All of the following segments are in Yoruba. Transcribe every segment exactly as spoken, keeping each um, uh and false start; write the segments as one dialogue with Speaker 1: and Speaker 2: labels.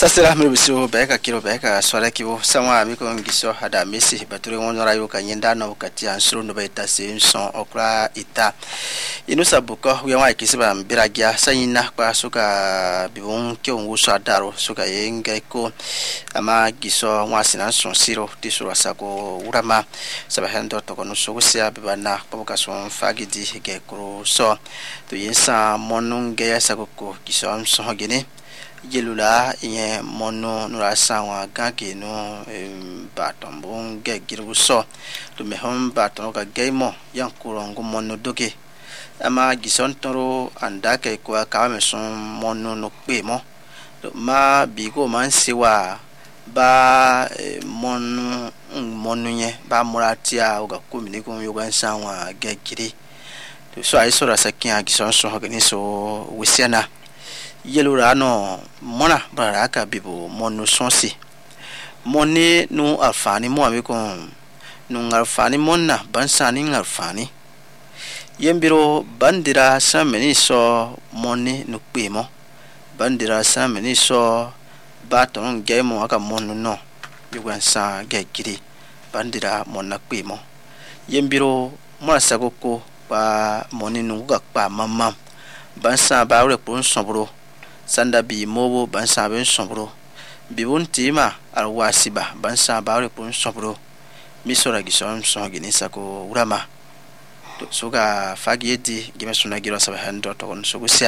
Speaker 1: Sasira mbiso beka kilo beka swala kibo samwa miko ngiso hada mesi bature wonora yo kanyenda na ukati ansuru no beta senson okra ita inusa buko wiwa ikisiba mbiragia sayina kwa suka bibon ke onguso adaro suka yenga ko ama giso mwasina sonsiro tisura sako urama sabahendo tokono sugusia bibana pabuka son fagidi gekro so to yesa monunge sakoko giso amso gene Yelula ye mono nura sawa gage no baton ge giruso to me hom baton ga game yankurongo mono doge ama gison toro andake kwa ka me son mono no pe mo ma bigo man siwa ba mono mono nye ba muratia oga komini ko yoga sawa ge giri to so ai so rasa kin gison so hogani so wisiana Yelura no mona baraka bibo monu sonsi moni nu alfani mo amiko nu alfani monna bansani alfani yembiro bandira sameni so moni nu pemo bandira sameni so baton gemo aka monu no yugansa gegiri bandira monna pemo yembiro mona sagoko ba moni nu ga pa mamam bansa ba re pon sobro Sanda bi mobo bansa ben sombro bibun tima alwasiba bansa bare pun sombro misora gison songini sako urama to soga fagieti gimesuna giro sabahando to on sogusia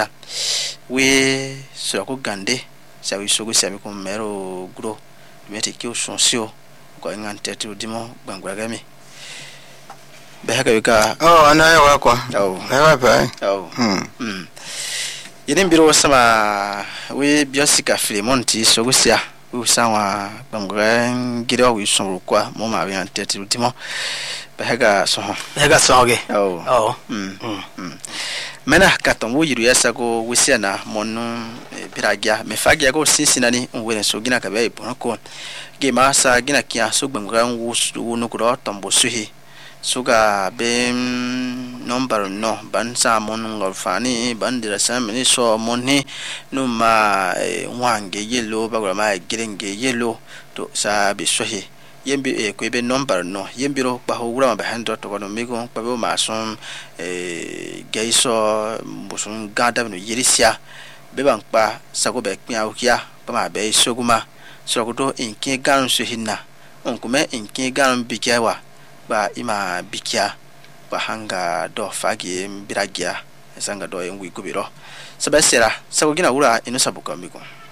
Speaker 1: we soko gande sawi sogusia mi ko mero gro meti ki osonsio ko ngante tu dimo bangwagami behaka yuka
Speaker 2: oh anaye wakwa
Speaker 1: oh
Speaker 2: ewa pa
Speaker 1: oh hmm Yenen biro sama we biosika Filemonti sogusia usawa bangren giro wi sonro kwa mo ma bi antete ultimo behega so
Speaker 2: behega soge
Speaker 1: oh
Speaker 2: oh
Speaker 1: mm mm mena katombo yiru yasago wisiana monu biragia mefagia go sinsinani unwele so gina kabe iponko gema sa gina kia so bangren wu no kuro tombo suhi suga bem number no bansa monu ngolfani bandira samini so moni numa wange yellow bagama girenge yellow to sa bisohi yembi e ko be number no yembiro ba howura ma hando to kono migo pa be ma son e geiso busun gada no yirisia be bankpa sago be kpia okia pa ma be soguma sogodo inke garan so hinna onkume inke garan bikiawa ba ima bikia ba hanga do fagi biragia esanga do yengu ikubiro sabasera sagogina ura ino sabuka migo